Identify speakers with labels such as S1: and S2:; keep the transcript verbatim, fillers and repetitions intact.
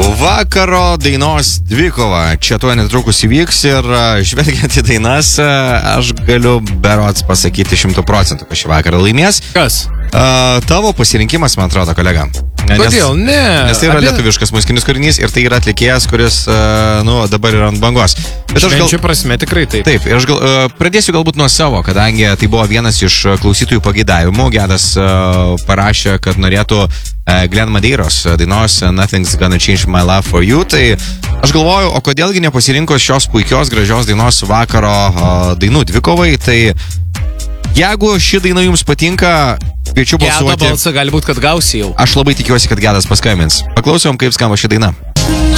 S1: Vakaro dainos dvikova. Čia tuo netrukus įvyks ir žvelgiant į dainas, aš galiu berods pasakyti šimtų procentų, kad šį vakarą laimės.
S2: Kas?
S1: Uh, tavo pasirinkimas, man atrodo, kolega. Nes,
S2: Kodėl? Ne.
S1: Nes tai yra
S2: Apie...
S1: lietuviškas muzikinis kūrinys ir tai yra atlikėjas, kuris, uh, nu, dabar yra ant bangos. Bet aš
S2: Švenčių prasme tikrai taip.
S1: Taip, ir aš gal, uh, pradėsiu galbūt nuo savo, kadangi tai buvo vienas iš klausytojų pageidavimų. Gedas uh, parašė, kad norėtų uh, Glenn Madeiros dainos Nothing's Gonna Change My Love For You. Tai aš galvoju, o kodėlgi nepasirinko šios puikios, gražios dainos vakaro uh, dainų dvikovai. Tai jeigu ši daina jums patinka, kviečiu balsuoti.
S2: Gedo balsą gali būti, kad gausi jau.
S1: Aš labai tikiuosi, kad Gedas paskambins. Paklausom, kaip skamba ši daina.